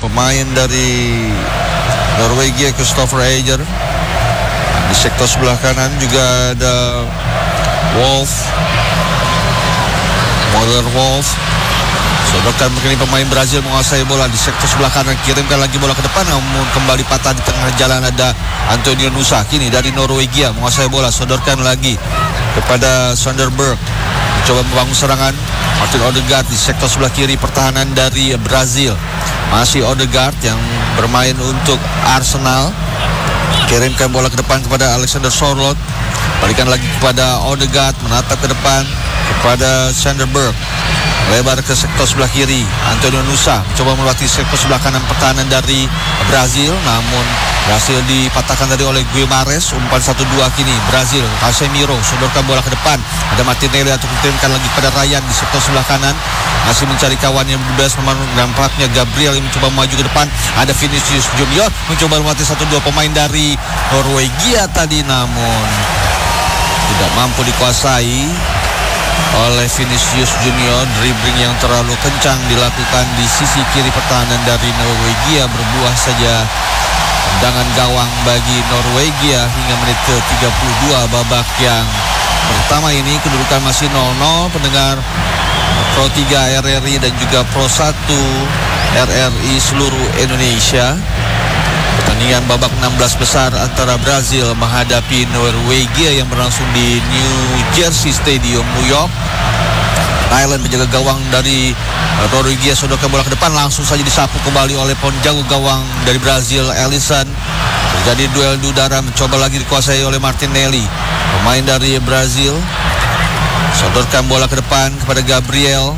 pemain dari Norwegia, Christopher Eger. Di sektor sebelah kanan juga ada Moller Wolf. Sodorkan begini pemain Brazil menguasai bola di sektor sebelah kanan, kirimkan lagi bola ke depan, namun kembali patah di tengah jalan. Ada Antonio Nusa kini dari Norwegia menguasai bola, sodorkan lagi kepada Sanderberg, mencoba membangun serangan. Martin Odegaard di sektor sebelah kiri pertahanan dari Brazil. Masih Odegaard yang bermain untuk Arsenal, kirimkan bola ke depan kepada Alexander Sørloth, balikan lagi kepada Odegaard, menatap ke depan kepada Sanderberg, lebar ke sektor sebelah kiri. Antonio Nusa mencoba melewati sektor sebelah kanan pertahanan dari Brazil, namun berhasil dipatahkan tadi oleh Guimarães. Umpan 1-2 kini Brazil. Casemiro sodorkan bola ke depan, ada Martinelli untuk dikirimkan lagi pada Ryan di sektor sebelah kanan, masih mencari kawannya bebas. Nampaknya Gabriel yang mencoba maju ke depan, ada Vinicius Junior mencoba melewati 1-2 pemain dari Norwegia tadi, namun tidak mampu dikuasai oleh Vinicius Junior. Dribbling yang terlalu kencang dilakukan di sisi kiri pertahanan dari Norwegia, berbuah saja tendangan gawang bagi Norwegia hingga menit ke-32 babak yang pertama ini. Kedudukan masih 0-0. Pendengar Pro 3 RRI dan juga Pro 1 RRI seluruh Indonesia. Pertandingan babak 16 besar antara Brazil menghadapi Norwegia yang berlangsung di New Jersey Stadium, New York. Thailand menjaga gawang dari Norwegia, sodorkan bola ke depan, langsung saja disapu kembali oleh penjaga gawang dari Brazil, Alisson. Terjadi duel udara, mencoba lagi dikuasai oleh Martinelli, pemain dari Brazil. Sodorkan bola ke depan kepada Gabriel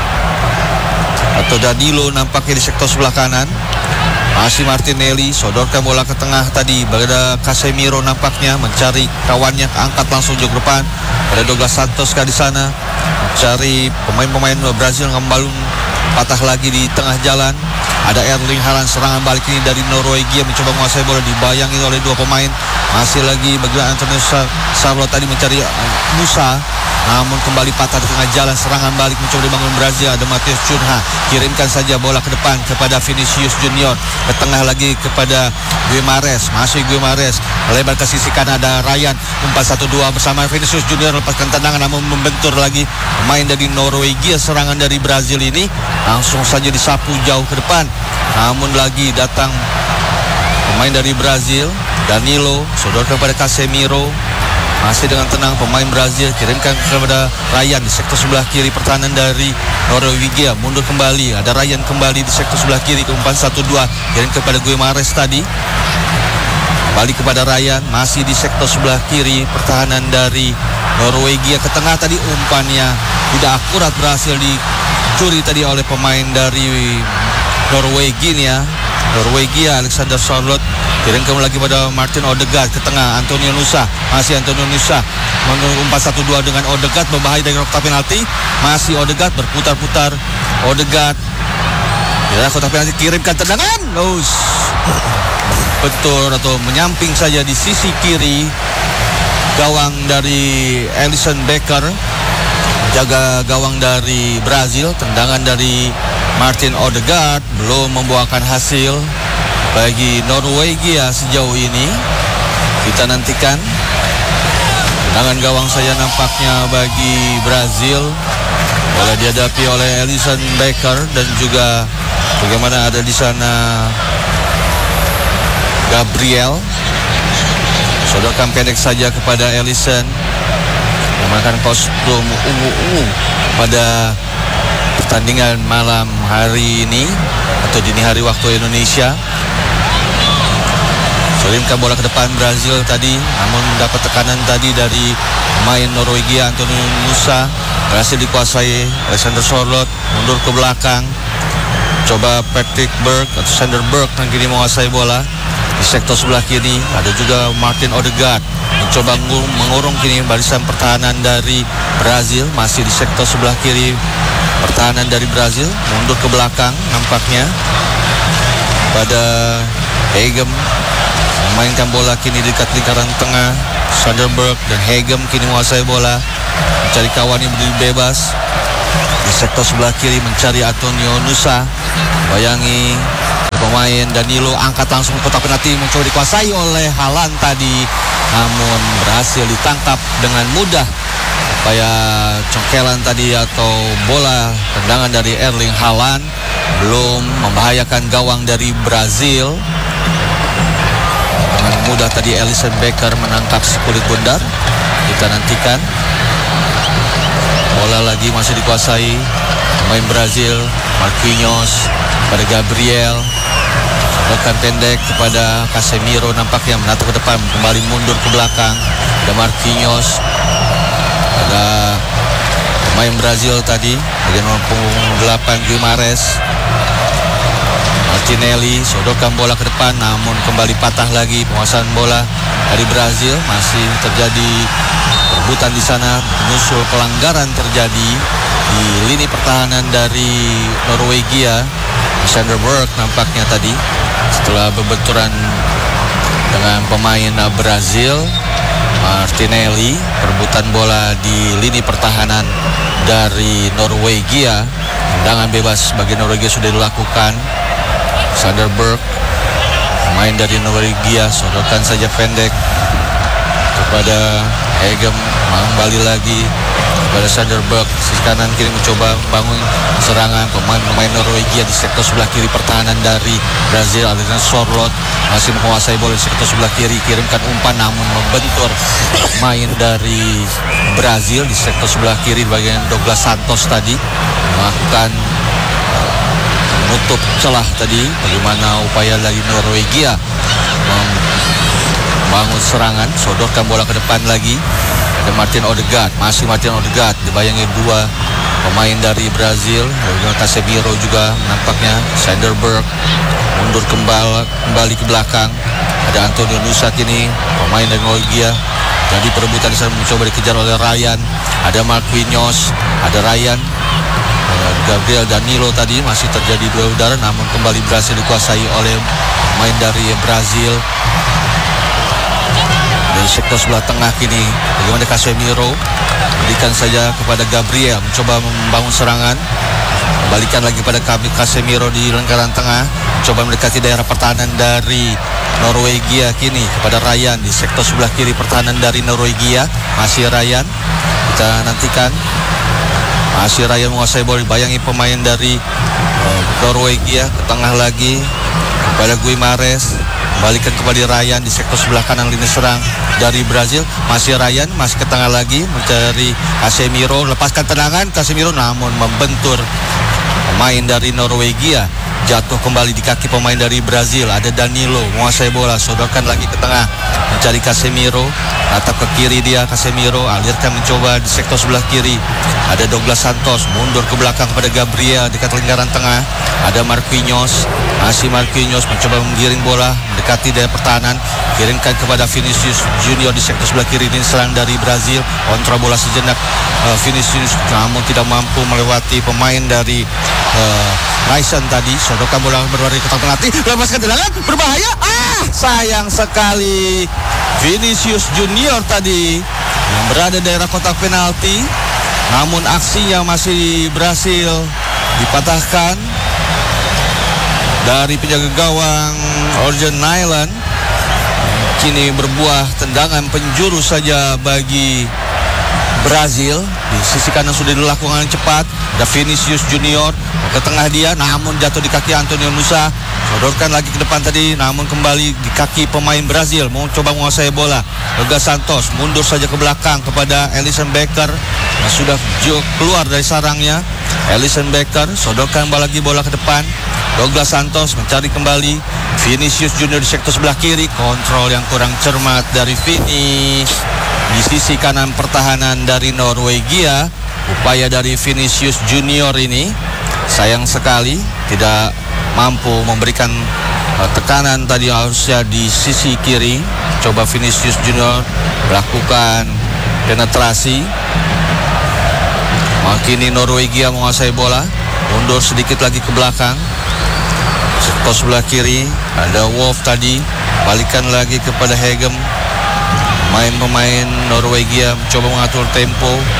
atau Danilo nampaknya di sektor sebelah kanan. Masih Martinelli, sodorkan bola ke tengah tadi pada Casemiro, nampaknya mencari kawannya, angkat langsung jauh ke depan. Ada Douglas Santos di sana mencari pemain-pemain Brazil yang kembali patah lagi di tengah jalan. Ada Erling Haaland, serangan balik ini dari Norwegia, mencoba menguasai bola, dibayangi oleh dua pemain. Masih lagi bagaimana Antonio Sørloth tadi mencari Nusa, namun kembali patah di tengah jalan. Serangan balik mencoba dibangun Brazil, ada Matheus Cunha, kirimkan saja bola ke depan kepada Vinicius Junior, ke tengah lagi kepada Guimarães. Masih Guimarães lebar ke sisi kanan, ada Ryan, umpan 1-2 bersama Vinicius Junior, lepaskan tendangan namun membentur lagi pemain dari Norwegia. Serangan dari Brazil ini langsung saja disapu jauh ke depan, namun lagi datang pemain dari Brazil, Danilo, sodorkan kepada Casemiro. Masih dengan tenang pemain Brazil, kirimkan kepada Ryan di sektor sebelah kiri pertahanan dari Norwegia, mundur kembali, ada Ryan kembali di sektor sebelah kiri, ke umpan 1-2, kirim kepada Guimarães tadi, kembali kepada Ryan, masih di sektor sebelah kiri pertahanan dari Norwegia, ke tengah tadi, umpannya tidak akurat, berhasil dicuri tadi oleh pemain dari Norwegia, Alexander Sørloth. Kirimkan lagi pada Martin Odegaard ke tengah, Antonio Nusa, masih Antonio Nusa umpan 1-2 dengan Odegaard, berbahaya dari kotak penalti. Masih Odegaard berputar-putar, Odegaard ya, kotak penalti, kirimkan tendangan, betul atau menyamping saja di sisi kiri gawang dari Alisson Becker, jaga gawang dari Brazil. Tendangan dari Martin Odegaard belum membuahkan hasil bagi Norwegia sejauh ini. Kita nantikan tendangan gawang saja nampaknya bagi Brazil. Bola dihadapi oleh Alisson Becker dan juga bagaimana ada di sana Gabriel. Sodorkan pendek saja kepada Alisson, memakan kostum ungu-ungu pada pertandingan malam hari ini atau dini hari waktu Indonesia. Kirimkan bola ke depan Brazil tadi, namun mendapat tekanan tadi dari pemain Norwegia, Antonio Nusa, berhasil dikuasai Alexander Sørloth, mundur ke belakang. Coba Patrick Berg atau Sanderberg yang kini menguasai bola di sektor sebelah kiri. Ada juga Martin Odegaard mencoba mengurung kini barisan pertahanan dari Brazil, masih di sektor sebelah kiri pertahanan dari Brazil, mundur ke belakang nampaknya pada Hegem. Memainkan bola kini dekat lingkaran tengah. Sanderberg dan Hegem kini menguasai bola, mencari kawan yang berdiri bebas di sektor sebelah kiri, mencari Antonio Nusa, bayangi pemain Danilo angkat langsung ke kotak penalti, mencoba dikuasai oleh Haaland tadi, namun berhasil ditangkap dengan mudah. Upaya congkelan tadi atau bola tendangan dari Erling Haaland belum membahayakan gawang dari Brazil. Dengan mudah tadi Alisson Becker menangkap si kulit bundar. Kita nantikan. Bola lagi masih dikuasai pemain Brazil, Marquinhos pada Gabriel. Sedotan pendek kepada Casemiro, nampaknya menatap ke depan, kembali mundur ke belakang. Ada Marquinhos, ada pemain Brazil tadi, bagian nomor punggung 8 Guimarães. Martinelli sodorkan bola ke depan, namun kembali patah lagi. Penguasaan bola dari Brazil, masih terjadi perebutan di sana, menyusul pelanggaran terjadi di lini pertahanan dari Norwegia. Sanderberg nampaknya tadi setelah berbenturan dengan pemain Brazil. Martinelli, perebutan bola di lini pertahanan dari Norwegia. Tendangan bebas bagi Norwegia sudah dilakukan. Sanderberg, pemain dari Norwegia, sodorkan saja pendek kepada Hegem, kembali lagi kepada Sanderberg, sisi kanan kiri mencoba membangun serangan. Pemain Norwegia di sektor sebelah kiri pertahanan dari Brazil, Alexander Sorloth masih menguasai bola di sektor sebelah kiri, kirimkan umpan namun membentur main dari Brazil di sektor sebelah kiri. Bagian Douglas Santos tadi melakukan menutup celah tadi. Bagaimana upaya dari Norwegia membangun serangan, sodorkan bola ke depan lagi. Ada Martin Odegaard, masih Martin Odegaard, dibayangi dua pemain dari Brazil. Casemiro juga nampaknya. Sanderberg mundur kembali ke belakang. Ada Antonio Nusa kini, pemain dari Norwegia. Jadi perebutan di sana mencoba dikejar oleh Ryan. Ada Marquinhos, ada Ryan, Gabriel, Danilo tadi masih terjadi duel udara, namun kembali berhasil dikuasai oleh pemain dari Brazil. Dari sektor sebelah tengah kini, bagaimana Casemiro berikan saja kepada Gabriel, mencoba membangun serangan. Kembalikan lagi pada Casemiro di lingkaran tengah, mencoba mendekati daerah pertahanan dari Norwegia kini kepada Ryan di sektor sebelah kiri pertahanan dari Norwegia. Masih Ryan, kita nantikan. Masih Ryan menguasai bola, dibayangi pemain dari Norwegia ke tengah lagi kepada Guimarães. Balikan kembali Ryan di sektor sebelah kanan lini serang dari Brazil. Masih Ryan, masih ke tengah lagi mencari Casemiro, lepaskan tendangan Casemiro namun membentur pemain dari Norwegia. Jatuh kembali di kaki pemain dari Brazil. Ada Danilo menguasai bola, sodorkan lagi ke tengah mencari Casemiro, atap ke kiri dia Casemiro, alirkan mencoba di sektor sebelah kiri. Ada Douglas Santos mundur ke belakang pada Gabriel dekat lingkaran tengah. Ada Marquinhos, masih Marquinhos mencoba menggiring bola mendekati daerah pertahanan, kirimkan kepada Vinicius Junior di sektor sebelah kiri. Ini serang dari Brazil, kontra bola sejenak Vinicius namun tidak mampu melewati pemain dari Raisen tadi. Sodorkan bola berlari ke kotak penalti, lepaskan tendangan berbahaya. Sayang sekali Vinicius Junior tadi yang berada di daerah kotak penalti, namun aksinya masih berhasil dipatahkan dari penjaga gawang Orjan Nyland. Kini berbuah tendangan penjuru saja bagi Brazil. Di sisi kanan sudah dilakukan cepat. Ada Vinicius Junior ke tengah dia, namun jatuh di kaki Antonio Nusa. Sodorkan lagi ke depan tadi, namun kembali di kaki pemain Brazil. Mau coba menguasai bola. Douglas Santos mundur saja ke belakang kepada Alisson Becker yang sudah keluar dari sarangnya. Alisson Becker sodorkan lagi bola ke depan. Douglas Santos mencari kembali Vinicius Junior di sektor sebelah kiri. Kontrol yang kurang cermat dari Vini di sisi kanan pertahanan dari Norwegia. Upaya dari Vinicius Junior ini sayang sekali tidak mampu memberikan tekanan tadi, harusnya di sisi kiri. Coba Vinicius Junior melakukan penetrasi. Kini Norwegia menguasai bola, mundur sedikit lagi ke belakang. Sektor sebelah kiri ada Wolf tadi, balikan lagi kepada Hegem. Pemain-pemain Norwegia mencoba mengatur tempo.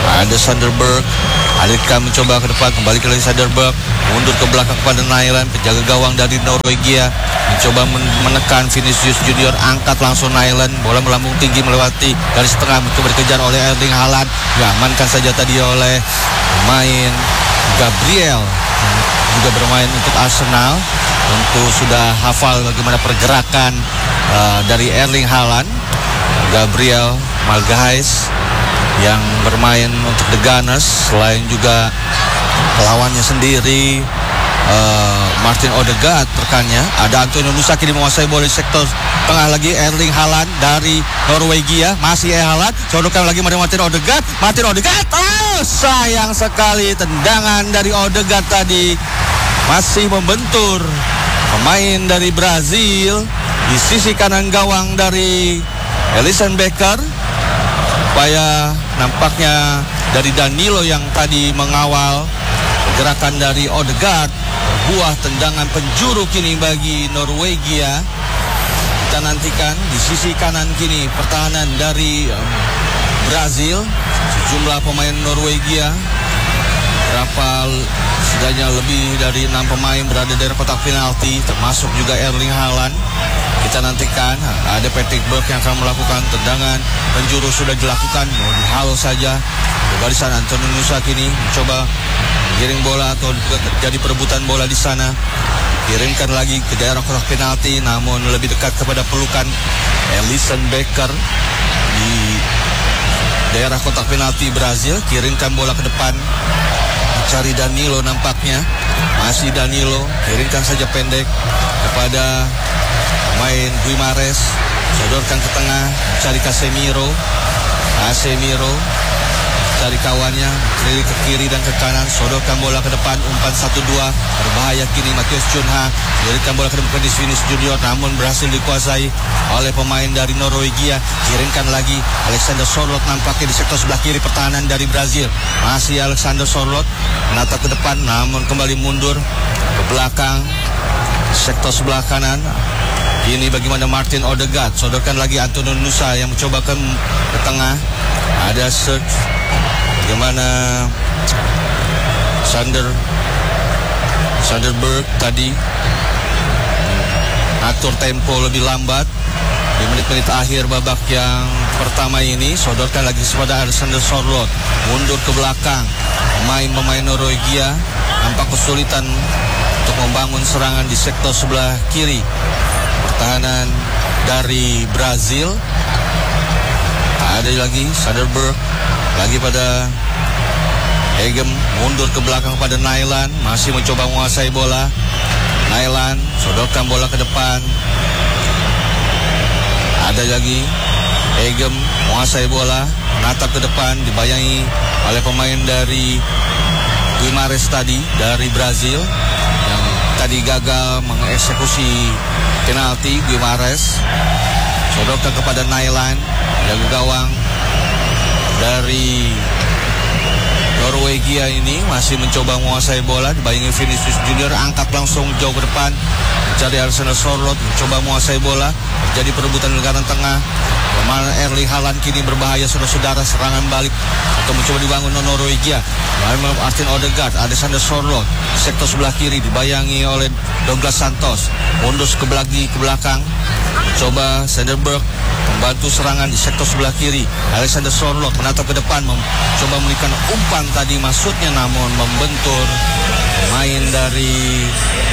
Ada Sanderberg. Alika mencoba ke depan, kembali ke lagi Sanderberg, mundur ke belakang kepada Nyland, penjaga gawang dari Norwegia mencoba menekan Vinicius Junior, angkat langsung Nyland, bola melambung tinggi melewati garis tengah, mencoba dikejar oleh Erling Haaland, diamankan saja tadi oleh pemain Gabriel yang juga bermain untuk Arsenal. Tentu sudah hafal bagaimana pergerakan dari Erling Haaland. Gabriel Magalhaes yang bermain untuk The Gunners, selain juga lawannya sendiri Martin Odegaard rekannya. Ada Antonio Nusa kini menguasai bola di sektor tengah lagi. Erling Haaland dari Norwegia, masih Haaland, sodokan lagi Martin Odegaard. Oh, sayang sekali tendangan dari Odegaard tadi masih membentur pemain dari Brazil di sisi kanan gawang dari Alisson Becker. Supaya nampaknya dari Danilo yang tadi mengawal pergerakan dari Odegaard, buah tendangan penjuru kini bagi Norwegia. Kita nantikan di sisi kanan kini pertahanan dari Brazil. Sejumlah pemain Norwegia, berapa setidaknya lebih dari 6 pemain berada dari kotak penalti, termasuk juga Erling Haaland. Kita nantikan ada Patrick Berg yang akan melakukan tendangan penjuru, sudah dilakukan, mau dihalau saja. Barisan Antonio Nusa kini mencoba giring bola atau jadi perebutan bola di sana. Kirimkan lagi ke daerah kotak penalti, namun lebih dekat kepada pelukan Alisson Becker di daerah kotak penalti Brazil. Kirimkan bola ke depan, mencari Danilo nampaknya. Masih Danilo, kirimkan saja pendek kepada main Guimares, sodorkan ke tengah, mencari Casemiro, cari kawannya, kiri ke kiri dan ke kanan, sodorkan bola ke depan, umpan 1-2, berbahaya kini Matheus Cunha, kirimkan bola ke depan di Vinicius Junior, namun berhasil dikuasai oleh pemain dari Norwegia. Kirimkan lagi Alexander Sørloth nampaknya di sektor sebelah kiri pertahanan dari Brazil. Masih Alexander Sørloth menatap ke depan, namun kembali mundur ke belakang sektor sebelah kanan. Ini bagaimana Martin Odegaard, sodorkan lagi Antonio Nusa yang mencoba ke tengah. Ada search, bagaimana Sanderberg tadi atur tempo lebih lambat di menit-menit akhir babak yang pertama ini. Sodorkan lagi kepada Alexander Sørloth, mundur ke belakang. Pemain Norwegia nampak kesulitan untuk membangun serangan di sektor sebelah kiri pertahanan dari Brazil. Ada lagi Sanderberg, lagi pada Hegem, mundur ke belakang pada Nyland, masih mencoba menguasai bola. Nyland sodorkan bola ke depan. Ada lagi Hegem menguasai bola, menatap ke depan, dibayangi oleh pemain dari Guimares tadi dari Brazil yang tadi gagal mengeksekusi penalti. Guimares sodorkan kepada Nyland, jaga gawang dari Norwegia ini masih mencoba menguasai bola, dibayangi Vinicius Junior, angkat langsung jauh ke depan, mencari Alexander Sørloth, mencoba menguasai bola, jadi perebutan di lingkaran tengah. Erling Haaland kini berbahaya, saudara-saudara, serangan balik atau mencoba dibangun Norwegia. Martin Odegaard, Alexander Sørloth, sektor sebelah kiri dibayangi oleh Douglas Santos, mundur ke belakang, mencoba Sanderberg membantu serangan di sektor sebelah kiri. Alexander Sørloth menatap ke depan, mencoba memberikan umpan tadi maksudnya, namun membentur main dari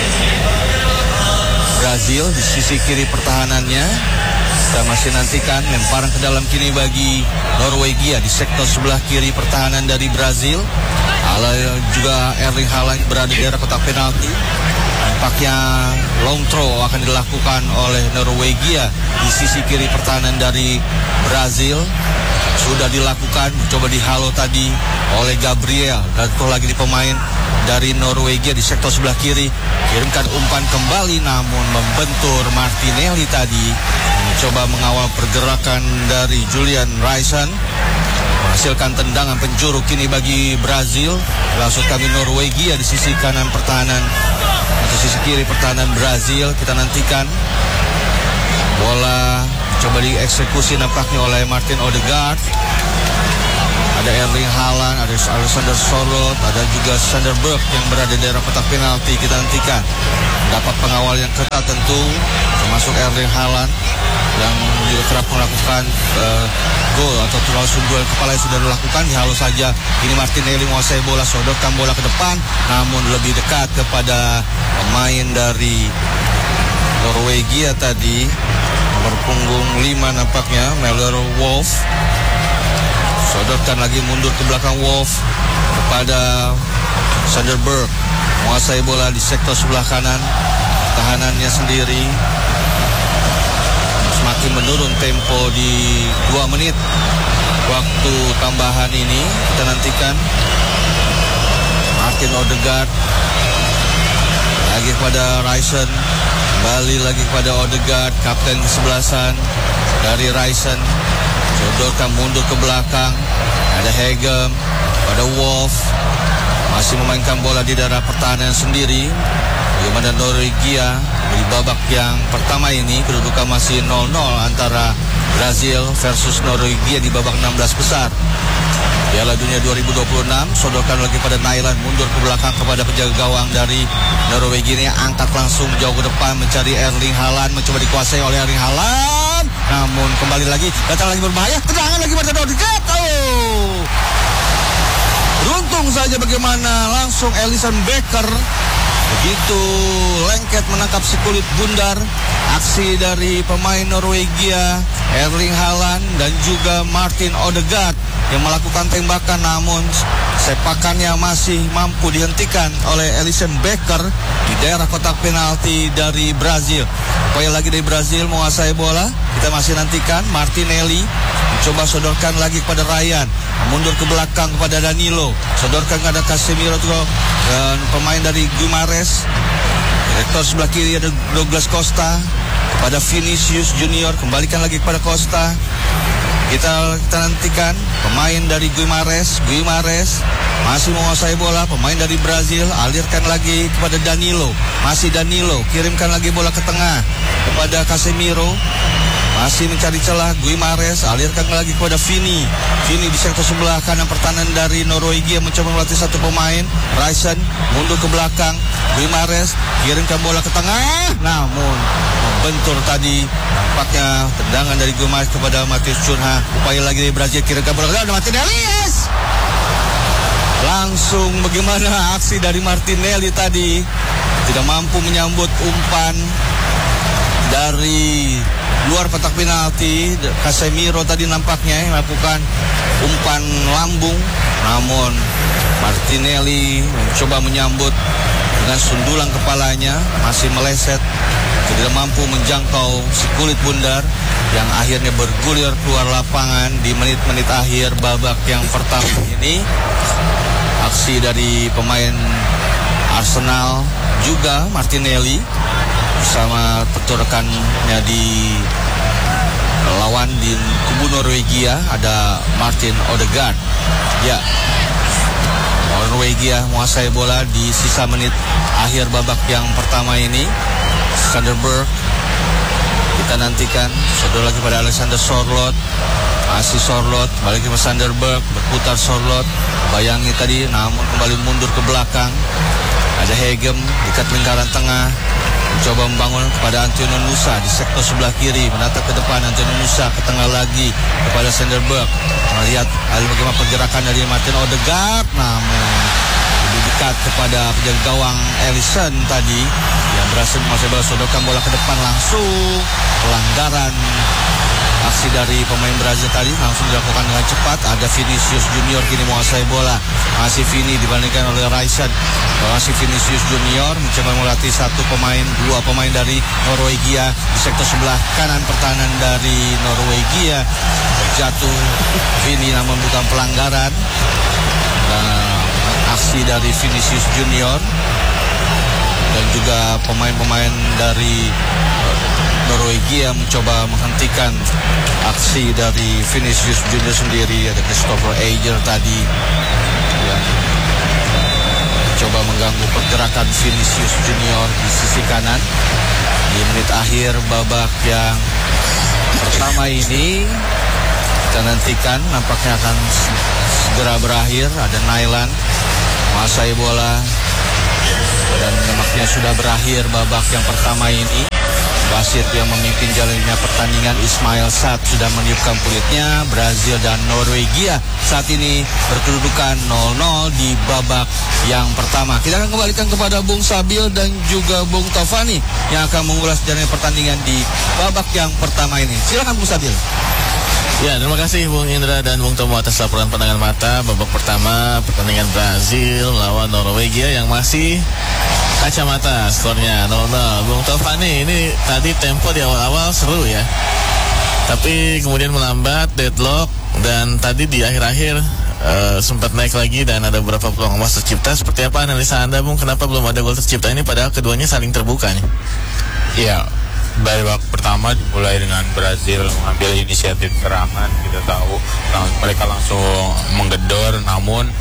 Brazil di sisi kiri pertahanannya. Kita masih nantikan lemparan ke dalam kini bagi Norwegia di sektor sebelah kiri pertahanan dari Brazil. Juga Erling Haaland berada di daerah kotak penalti. Nampaknya long throw akan dilakukan oleh Norwegia di sisi kiri pertahanan dari Brazil. Sudah dilakukan, coba dihalau tadi oleh Gabriel. Dan itu lagi di pemain dari Norwegia di sektor sebelah kiri. Kirimkan umpan kembali, namun membentur Martinelli tadi. Mencoba mengawal pergerakan dari Julian Ryerson, menghasilkan tendangan penjuru kini bagi Brazil. Langsung kami Norwegia di sisi kanan pertahanan atau sisi kiri pertahanan Brazil. Kita nantikan bola coba dieksekusi nampaknya oleh Martin Odegaard. Ada Erling Haaland, ada Alexander Sørloth, ada juga Sander Berg yang berada di daerah kotak penalti. Kita nantikan dapat pengawal yang ketat tentu, termasuk Erling Haaland yang juga kerap melakukan gol atau langsung duel kepala yang sudah dilakukan. Dihalau saja, ini Martinelli menguasai bola, sodorkan bola ke depan, namun lebih dekat kepada pemain dari Norwegia tadi, nomor punggung 5 nampaknya, Møller Wolf. Sodorkan lagi, mundur ke belakang Wolf kepada Sander Berg, menguasai bola di sektor sebelah kanan, tahanannya sendiri. Semakin menurun tempo di 2 menit waktu tambahan ini. Kita nantikan Martin Odegaard lagi kepada Ryerson, kembali lagi kepada Odegaard, kapten kesebelasan dari Ryerson. Sodorkan mundur ke belakang, ada Hegem, ada Wolf, masih memainkan bola di daerah pertahanan sendiri. Bagaimana Norwegia di babak yang pertama ini, kedudukan masih 0-0 antara Brazil versus Norwegia di babak 16 besar Piala Dunia 2026. Sodorkan lagi pada Nyland, mundur ke belakang kepada penjaga gawang dari Norwegia ini, angkat langsung jauh ke depan mencari Erling Haaland, mencoba dikuasai oleh Erling Haaland, namun kembali lagi datang lagi berbahaya, tendangan lagi pada Odegaard. Beruntung saja bagaimana langsung Alisson Becker begitu lengket menangkap si kulit bundar. Aksi dari pemain Norwegia Erling Haaland dan juga Martin Odegaard yang melakukan tembakan, namun sepakannya masih mampu dihentikan oleh Alisson Becker di daerah kotak penalti dari Brazil. Upaya lagi dari Brazil menguasai bola. Kita masih nantikan Martinelli mencoba sodorkan lagi kepada Ryan, mundur ke belakang kepada Danilo, sodorkan kepada Casemiro dan pemain dari Guimarães. Rektor sebelah kiri ada Douglas Costa kepada Vinicius Junior, kembalikan lagi kepada Costa. Kita nantikan pemain dari Guimarães masih menguasai bola. Pemain dari Brazil alirkan lagi kepada Danilo, masih Danilo, kirimkan lagi bola ke tengah kepada Casemiro, masih mencari celah. Guimarães alirkan lagi kepada Vini di sektor sebelah kanan pertahanan dari Norwegia, mencoba melatih satu pemain. Ryerson mundur ke belakang, Guimarães kirimkan bola ke tengah, namun bentur tadi, nampaknya tendangan dari Guimarães kepada Matheus Cunha. Upaya lagi dari Brazil, kirimkan bola ke dalam, Martinelli, langsung bagaimana aksi dari Martinelli tadi, tidak mampu menyambut umpan dari luar kotak penalti. Casemiro tadi nampaknya melakukan umpan lambung, namun Martinelli mencoba menyambut dengan sundulan kepalanya, masih meleset, tidak mampu menjangkau si kulit bundar yang akhirnya bergulir keluar lapangan di menit-menit akhir babak yang pertama ini. Aksi dari pemain Arsenal juga Martinelli bersama rekannya di lawan di kubu Norwegia ada Martin Odegaard. Ya, Norwegia menguasai bola di sisa menit akhir babak yang pertama ini. Sander Berg, kita nantikan sodor lagi pada Alexander Sørloth, masih Sørloth, balik ke Sander Berg, berputar Sørloth, bayangi tadi, namun kembali mundur ke belakang. Ada Hegem dekat lingkaran tengah, mencoba membangun kepada Antonio Nusa di sektor sebelah kiri, menatap ke depan. Antonio Nusa ke tengah lagi kepada Sander Berg, melihat bagaimana pergerakan dari Martin Odegaard, namun lebih dekat kepada penjaga gawang Alisson tadi yang berhasil menguasai bola, sodorkan bola ke depan, langsung pelanggaran. Aksi dari pemain Brazil tadi langsung dilakukan dengan cepat. Ada Vinicius Junior kini menguasai bola, masih Vini dibandingkan oleh Ryerson. Masih Vinicius Junior mencoba melatih dua pemain dari Norwegia di sektor sebelah kanan pertahanan dari Norwegia. Terjatuh Vini namun bukan pelanggaran. Aksi dari Vinicius Junior dan juga pemain-pemain dari Norwegia mencoba menghentikan aksi dari Vinicius Junior sendiri. Ada Christopher Ajer tadi yang mencoba mengganggu pergerakan Vinicius Junior di sisi kanan di menit akhir babak yang pertama ini. Kita nantikan, nampaknya akan segera berakhir. Ada Nailan menguasai bola dan nampaknya sudah berakhir babak yang pertama ini. Wasit yang memimpin jalannya pertandingan Ismail Sad sudah meniupkan peluitnya. Brazil dan Norwegia saat ini berkedudukan 0-0 di babak yang pertama. Kita akan kembalikan kepada Bung Sabil dan juga Bung Taufani yang akan mengulas jalannya pertandingan di babak yang pertama ini. Silakan Bung Sabil. Ya, terima kasih Bung Indra dan Bung Tomo atas laporan pandangan mata babak pertama pertandingan Brazil lawan Norwegia yang masih kacamata skornya 0-0. Bung Taufani, ini tadi tempo di awal-awal seru ya, tapi kemudian melambat, deadlock, dan tadi di akhir-akhir sempat naik lagi dan ada beberapa peluang emas tercipta. Seperti apa analisa Anda Bung, kenapa belum ada gol tercipta ini padahal keduanya saling terbuka nih? Iya, dari babak pertama dimulai dengan Brazil mengambil inisiatif serangan. Kita tahu mereka langsung menggedor, namun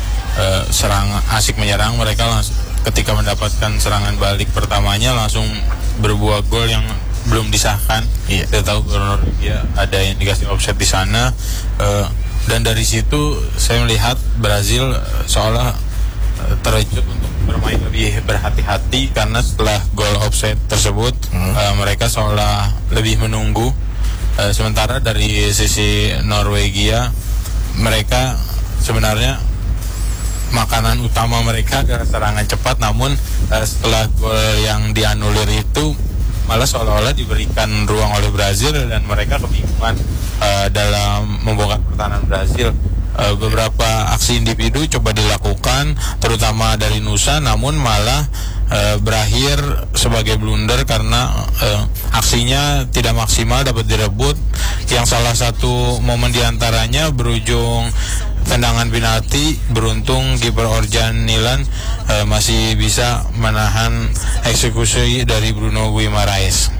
asik menyerang mereka langsung, ketika mendapatkan serangan balik pertamanya langsung berbuah gol yang belum disahkan. Iya. Kita tahu Norwegia ada yang dikasih offset di sana, dan dari situ saya melihat Brazil seolah terjun untuk bermain lebih berhati-hati karena setelah gol offset tersebut mereka seolah lebih menunggu. Sementara dari sisi Norwegia, mereka sebenarnya makanan utama mereka adalah serangan cepat, namun setelah gol yang dianulir itu malah seolah-olah diberikan ruang oleh Brazil dan mereka kebingungan dalam membongkar pertahanan Brazil. Beberapa aksi individu coba dilakukan terutama dari Nusa, namun malah berakhir sebagai blunder karena aksinya tidak maksimal dapat direbut, yang salah satu momen diantaranya berujung tendangan penalti. Beruntung kiper Orjan Nilan masih bisa menahan eksekusi dari Bruno Guimaraes.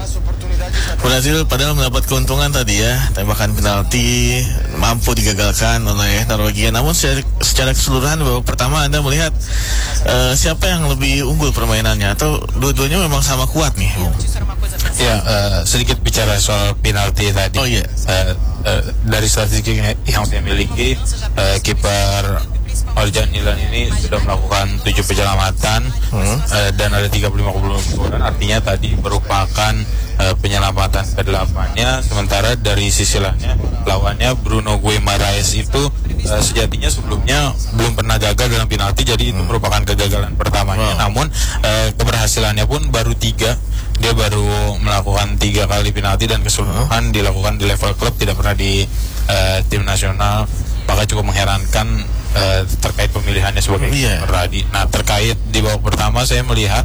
Brazil padahal mendapat keuntungan tadi ya, tembakan penalti mampu digagalkan oleh Norwegia. Namun secara keseluruhan babak pertama Anda melihat siapa yang lebih unggul permainannya, atau dua-duanya memang sama kuat nih? Ya, sedikit bicara soal penalti tadi. Oh iya. Dari statistik yang saya miliki, kiper Orjan Nilan ini sudah melakukan 7 penyelamatan dan ada 35 kebetulan, artinya tadi merupakan penyelamatan ke-8-nya. Sementara dari sisi lawannya Bruno Guimaraes itu sejatinya sebelumnya belum pernah gagal dalam penalti, jadi itu merupakan kegagalan pertamanya. Namun keberhasilannya pun baru 3. Dia baru melakukan 3 kali penalti dan keseluruhan dilakukan di level klub, tidak pernah di tim nasional. Maka cukup mengherankan terkait pemilihannya sebagai kiper tadi. Nah, terkait di babak pertama saya melihat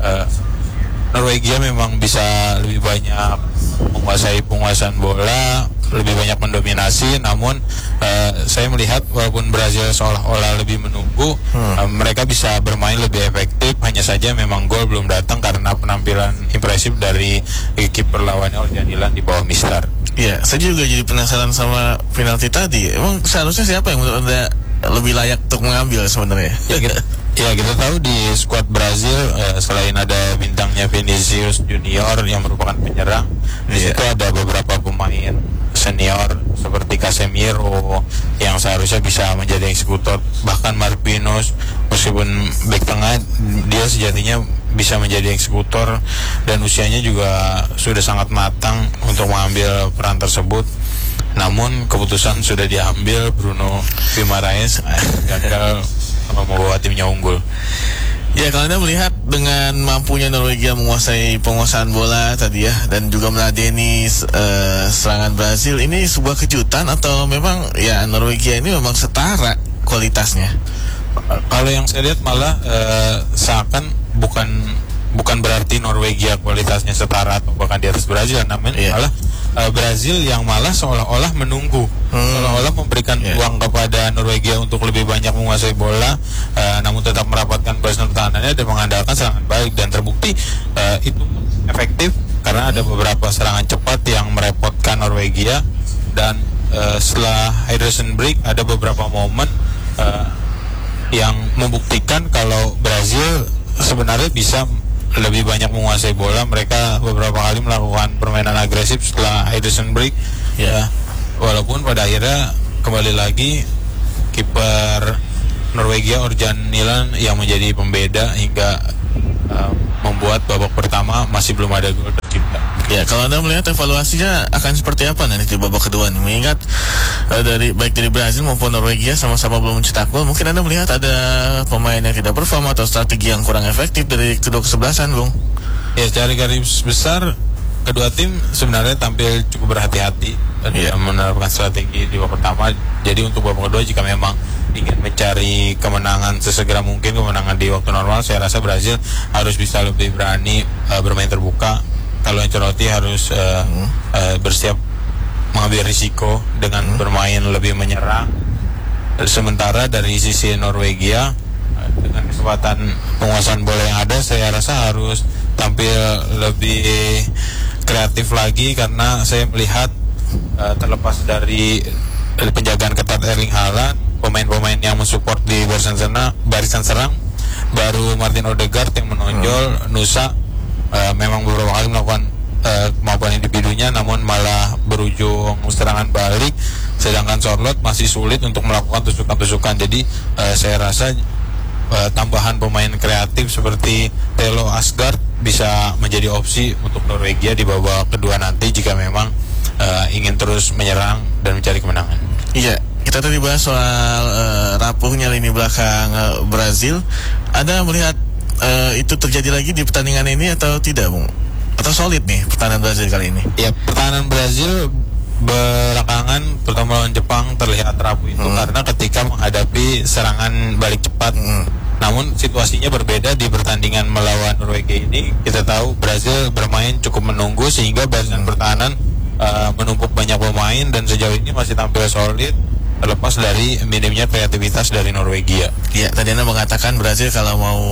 Norwegia memang bisa lebih banyak menguasai penguasaan bola, lebih banyak mendominasi, namun saya melihat walaupun Brazil seolah-olah lebih menunggu, mereka bisa bermain lebih efektif. Hanya saja memang gol belum datang karena penampilan impresif dari kiper lawannya Orjan Nilan di bawah Mister. Iya, saya juga jadi penasaran sama penalti tadi. Emang seharusnya siapa yang menurut Anda lebih layak untuk mengambil sebenarnya? Ya, kita tahu di skuad Brazil selain ada bintangnya Vinicius Junior yang merupakan penyerang, di situ ada beberapa pemain senior seperti Casemiro yang seharusnya bisa menjadi eksekutor. Bahkan Marquinhos meskipun bek tengah, dia sejatinya bisa menjadi eksekutor dan usianya juga sudah sangat matang untuk mengambil peran tersebut. Namun keputusan sudah diambil, Bruno Guimaraes gagal membawa timnya unggul. Ya, kalau Anda melihat dengan mampunya Norwegia menguasai penguasaan bola tadi ya, dan juga meladeni serangan Brazil, ini sebuah kejutan atau memang ya Norwegia ini memang setara kualitasnya? Kalau yang saya lihat malah seakan bukan berarti Norwegia kualitasnya setara atau bahkan di atas Brazil, namun malah Brazil yang malah seolah-olah menunggu, seolah-olah memberikan peluang kepada Norwegia untuk lebih banyak menguasai bola, namun tetap merapatkan barisan pertahanannya dan mengandalkan serangan balik, dan terbukti itu efektif karena ada beberapa serangan cepat yang merepotkan Norwegia. Dan setelah Henderson break ada beberapa momen yang membuktikan kalau Brazil sebenarnya bisa lebih banyak menguasai bola. Mereka beberapa kali melakukan permainan agresif setelah Henderson break. walaupun pada akhirnya kembali lagi kiper Norwegia Orjan Nilan yang menjadi pembeda hingga membuat babak pertama masih belum ada gol tercipta. Ya, kalau Anda melihat evaluasinya akan seperti apa nanti di babak kedua nih? Mengingat baik dari Brazil maupun Norwegia sama-sama belum mencetak gol, mungkin Anda melihat ada pemain yang tidak perform atau strategi yang kurang efektif dari kedua kesebelasan, Bung? Ya, secara garis besar kedua tim sebenarnya tampil cukup berhati-hati menerapkan strategi di babak pertama. Jadi untuk babak kedua jika memang ingin mencari kemenangan sesegera mungkin, kemenangan di waktu normal, saya rasa Brazil harus bisa lebih berani bermain terbuka. Kalau Ancelotti harus bersiap mengambil risiko dengan bermain lebih menyerang. Sementara dari sisi Norwegia dengan kesempatan penguasaan bola yang ada, saya rasa harus tampil lebih kreatif lagi, karena saya melihat terlepas dari penjagaan ketat Erling Haaland, pemain-pemain yang mensupport di barisan serang baru Martin Odegaard yang menonjol. Nusa memang beberapa kali melakukan kemampuan individunya, namun malah berujung serangan balik, sedangkan Sorloth masih sulit untuk melakukan tusukan-tusukan. Jadi saya rasa tambahan pemain kreatif seperti Telo Asgard bisa menjadi opsi untuk Norwegia di babak kedua nanti jika memang ingin terus menyerang dan mencari kemenangan. Iya, kita tadi bahas soal rapuhnya lini belakang Brazil. Anda melihat itu terjadi lagi di pertandingan ini atau tidak, Bung? Atau solid nih pertahanan Brazil kali ini? Ya, pertahanan Brazil belakangan terutama lawan Jepang terlihat rapuh itu karena ketika menghadapi serangan balik cepat. Namun situasinya berbeda di pertandingan melawan Norwegia ini. Kita tahu Brazil bermain cukup menunggu sehingga barisan pertahanan menumpuk banyak pemain dan sejauh ini masih tampil solid terlepas dari minimnya kreativitas dari Norwegia. Ya, tadi Anda mengatakan Brazil kalau mau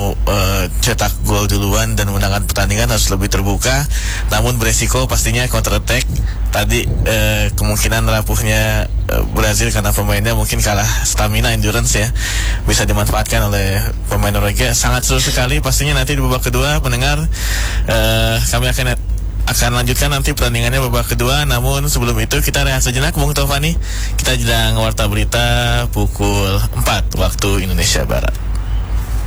cetak gol duluan dan menangkan pertandingan harus lebih terbuka, namun beresiko pastinya counter attack. Tadi kemungkinan rapuhnya Brazil karena pemainnya mungkin kalah stamina, endurance ya, bisa dimanfaatkan oleh pemain Norwegia. Sangat seru sekali pastinya nanti di babak kedua, pendengar. Kami akan lanjutkan nanti pertandingannya babak kedua. Namun sebelum itu kita rehat sejenak, Bung Taufani. Kita jeda warta berita pukul 4 waktu Indonesia Barat.